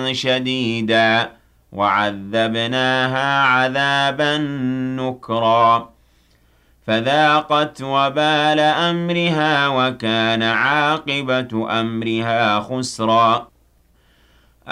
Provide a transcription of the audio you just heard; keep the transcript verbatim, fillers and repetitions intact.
شَدِيدًا وَعَذَّبْنَاهَا عَذَابًا نُكْرًا فَذَاقَتْ وَبَالَ أَمْرِهَا وَكَانَ عَاقِبَةُ أَمْرِهَا خُسْرًا